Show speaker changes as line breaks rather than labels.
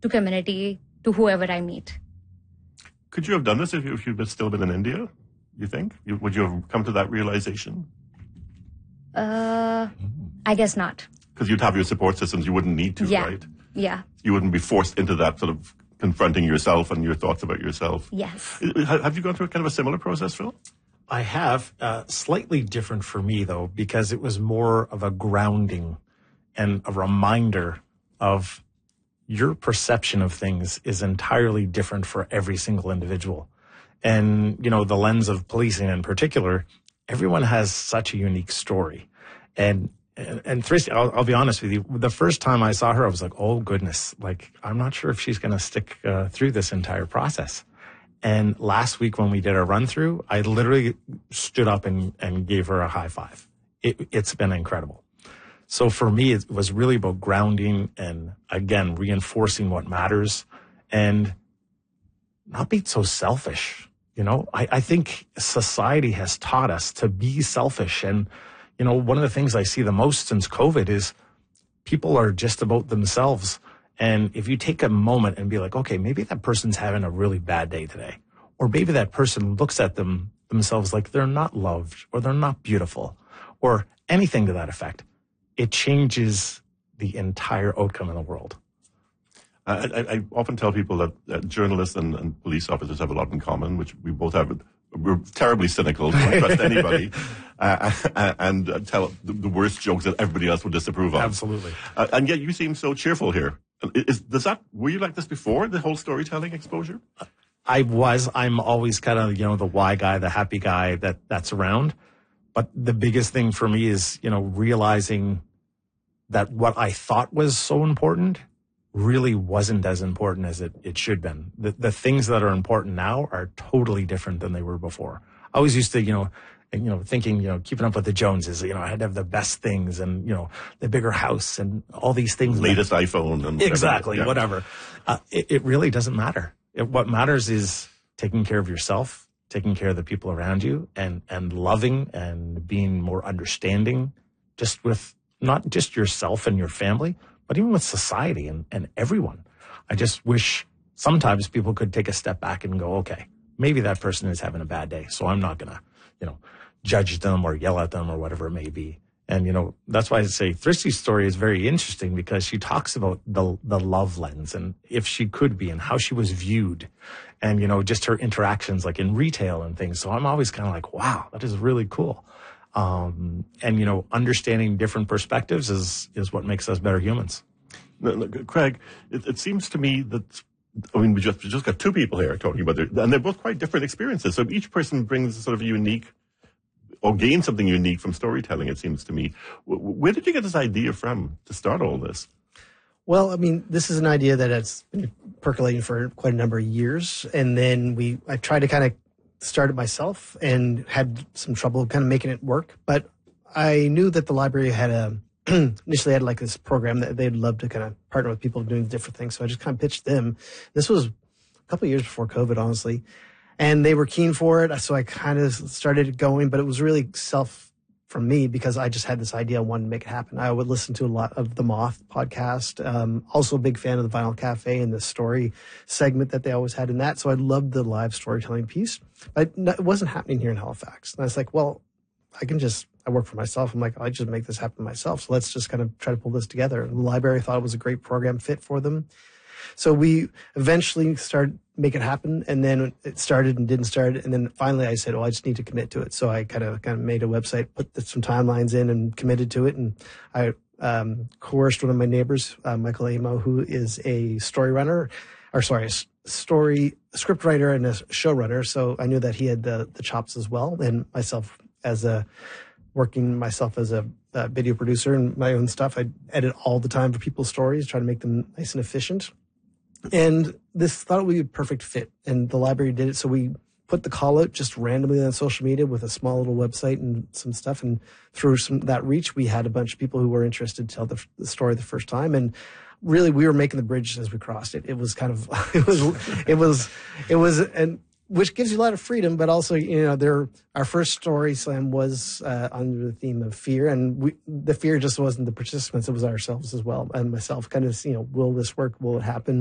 to community, to whoever I meet.
Could you have done this if you'd still been in India, you think? Would you have come to that realization?
I guess not.
Because you'd have your support systems, you wouldn't need to, right?
Yeah.
You wouldn't be forced into that sort of confronting yourself and your thoughts about yourself.
Yes.
Have you gone through kind of a similar process, Phil?
I have. Slightly different for me, though, because it was more of a grounding and a reminder of your perception of things is entirely different for every single individual. And, the lens of policing in particular, everyone has such a unique story. And Tristy, I'll be honest with you, the first time I saw her, I was like, oh goodness, I'm not sure if she's going to stick through this entire process. And last week when we did our run through, I literally stood up and gave her a high five. It's been incredible. So for me, it was really about grounding and, again, reinforcing what matters and not being so selfish. I think society has taught us to be selfish. And, one of the things I see the most since COVID is people are just about themselves. And if you take a moment and be like, okay, maybe that person's having a really bad day today, or maybe that person looks at themselves like they're not loved or they're not beautiful or anything to that effect, it changes the entire outcome in the world.
I often tell people that journalists and police officers have a lot in common, which we both have. We're terribly cynical, don't trust anybody, and tell the worst jokes that everybody else would disapprove of.
Absolutely.
And yet you seem so cheerful here. Were you like this before, the whole storytelling exposure?
I was. I'm always kind of, the why guy, the happy guy that's around. But the biggest thing for me is, realizing that what I thought was so important really wasn't as important as it should have been. The things that are important now are totally different than they were before. I always used to, thinking, keeping up with the Joneses, I had to have the best things and, the bigger house and all these things.
Latest iPhone. And
exactly, whatever. It really doesn't matter. What matters is taking care of yourself, taking care of the people around you and loving and being more understanding just with not just yourself and your family, but even with society and everyone. I just wish sometimes people could take a step back and go, okay, maybe that person is having a bad day, so I'm not going to, judge them or yell at them or whatever it may be. And, that's why I say Thristy's story is very interesting because she talks about the love lens and if she could be and how she was viewed and, just her interactions like in retail and things. So I'm always kind of like, wow, that is really cool. And, understanding different perspectives is what makes us better humans.
Craig, it seems to me that, we just got two people here talking about it, and they're both quite different experiences. So each person brings sort of a unique, or gains something unique from storytelling, it seems to me. Where did you get this idea from to start all this?
Well, this is an idea that has been percolating for quite a number of years. And then I tried to kind of start it myself and had some trouble kind of making it work. But I knew that the library had initially had like this program that they'd love to kind of partner with people doing different things. So I just kind of pitched them. This was a couple of years before COVID, honestly. And they were keen for it. So I kind of started going, but it was really from me because I just had this idea I wanted to make it happen. I would listen to a lot of the Moth podcast. Also a big fan of the Vinyl Cafe and the story segment that they always had in that. So I loved the live storytelling piece, but it wasn't happening here in Halifax. And I was like, well, I work for myself. I'm like, I just make this happen myself. So let's just kind of try to pull this together. And the library thought it was a great program fit for them. So we eventually started make it happen. And then it started and didn't start. And then finally I said, I just need to commit to it. So I kind of made a website, put some timelines in and committed to it. And I coerced one of my neighbors, Michael Amo, who is a script writer and a showrunner. So I knew that he had the chops as well. And myself as a video producer and my own stuff. I edit all the time for people's stories, try to make them nice and efficient. And this thought it would be a perfect fit. And the library did it. So we put the call out just randomly on social media with a small little website and some stuff. And through that reach, we had a bunch of people who were interested to tell the story the first time. And really, we were making the bridge as we crossed it. It was kind of, and which gives you a lot of freedom, but also, our first story slam was under the theme of fear, and the fear just wasn't the participants; it was ourselves as well, and myself. Kind of, will this work? Will it happen?